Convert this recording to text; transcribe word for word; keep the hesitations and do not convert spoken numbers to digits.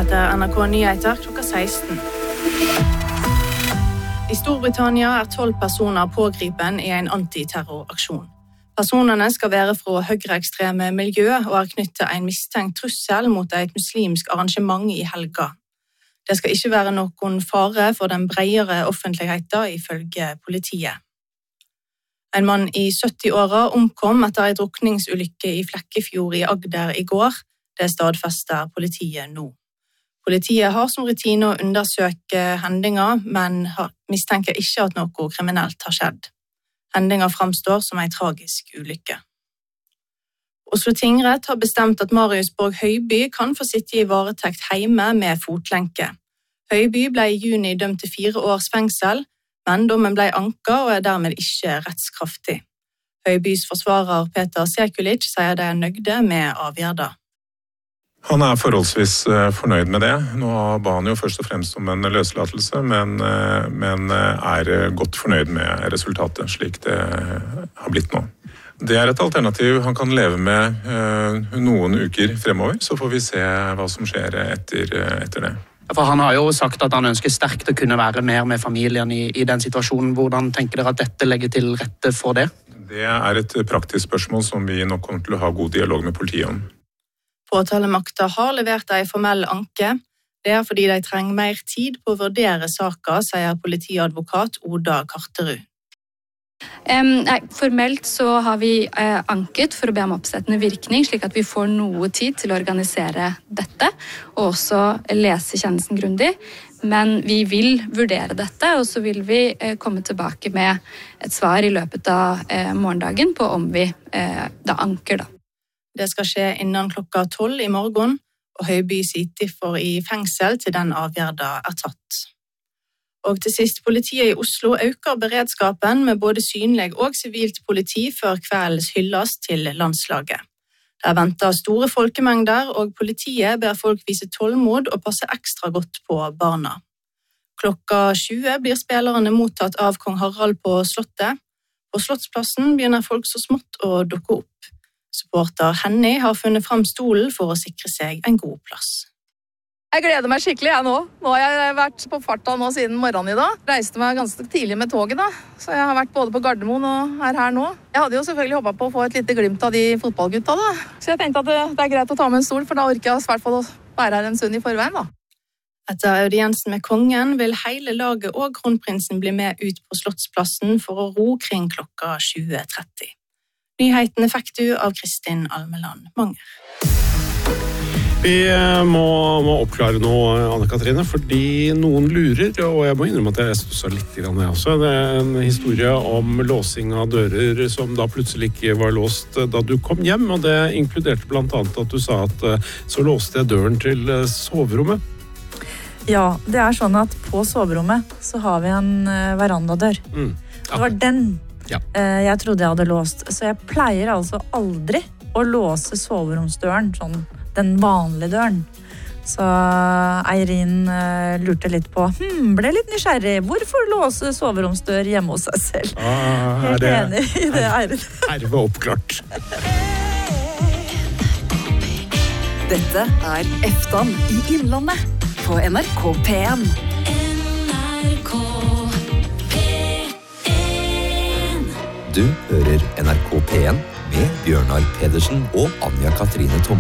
Dette er N R K Nyheter klokka seksten. I Storbritannia er tolv personer pågripen i en antiterroraksjon. Personene skal være fra høyreekstreme miljø og er knyttet til en mistenkt trussel mot et muslimsk arrangement i helga. Det skal ikke være noen fare for den bredere offentligheten ifølge politiet. En mann i sytti-åra omkom etter en drukningsulykke i Flekkefjord i Agder i går. Det stadfester politiet nå. Politiet har som rutine å undersøke hendinga, men mistenker ikke at noe kriminelt har skjedd. Hendinga framstår som en tragisk ulykke. Oslo tingrett har bestemt at Marius Borg Høiby kan få sitte i varetekt hjemme med fotlenke. Høiby ble i juni dømt til fire års fengsel, men dommen ble anka og er dermed ikke rettskraftig. Høibys forsvarer Peter Sekulic sier de er nøgde med avgjørelsen. Han er forholdsvis fornøyd med det. Nå ba han jo først og fremst om en løslatelse, men, men er godt fornøyd med resultatet, slik det har blitt nå. Det er et alternativ han kan leve med noen uker fremover, så får vi se hva som skjer etter, etter det. For han har jo sagt at han ønsker sterkt å kunne være mer med familien i, i den situasjonen. Hvordan tenker dere at dette legger til rette for det? Det er et praktisk spørsmål som vi nok kommer til å ha god dialog med politiet om. Påtalemakta har levert en formell anke. Det er fordi de trenger mer tid på å vurdere saker, sier politiadvokat Oda Karterud. Um, nei, formelt så har vi uh, anket for å be om oppsettende virkning, slik at vi får noe tid til å organisere dette, og også lese kjennelsen grundig. Men vi vil vurdere dette, og så vil vi uh, komme tilbake med et svar i løpet av uh, morgendagen på om vi uh, da anker da. Det skal skje innen klokka tolv i morgen, og Høiby sitter for i fengsel til den avgjørelsen er tatt. Og til sist, politiet i Oslo øker beredskapen med både synlig og sivilt politi før kveldens hylles til landslaget. Det er ventet store folkemengder, og politiet ber folk vise tålmod og passe ekstra godt på barna. Klokka tjue blir spillerne mottatt av kong Harald på slottet. På Slottsplassen begynner folk så smått å dukke opp. Supporter Henny har funnet fram stolen for å sikre seg en god plass. Jeg gleder meg skikkelig jeg nå. Nå har jeg vært på farta nå siden morgenen i dag. Reiste meg ganske tidlig med toget da, så jeg har vært både på Gardermoen og er her nå. Jeg hadde jo selvfølgelig håpet på å få et lite glimt av de fotballgutta da. Så jeg tenkte at det, det er greit å ta med en stol, for da orker jeg i hvert fall å være her en stund i forveien da. Etter audiensen med kongen vil hele laget og kronprinsen bli med ut på Slottsplassen for å ro kring klokka tjue tretti. Nyhetene fikk du av Kristin Almeland Manger. Vi må, må oppklare noe, Anne-Katrine, fordi noen lurer, og jeg må innrømme at jeg stusset litt grann jeg også. Det er en historie om låsing av dører som da plutselig ikke var låst da du kom hjem, og det inkluderte blant annet at du sa at så låste jeg døren til soverommet. Ja, det er sånn at på soverommet så har vi en verandadør. Mm. Ja. Det var den ja. jeg trodde jeg hadde låst, så jeg pleier altså aldri å låse soveromsdøren sånn den vanlige døren. Så Eirin uh, lurte litt på, hm, ble litt nysgjerrig. Hvorfor låse soveromsdør hjemme hos seg selv? Ah, Helt det, enig i det, Eirin. Herve oppklart. Dette er Eftan i Innlandet på N R K P en. N R K P en. Du hører N R K P en med Bjørnar Pedersen og Anja Katrine Thomas.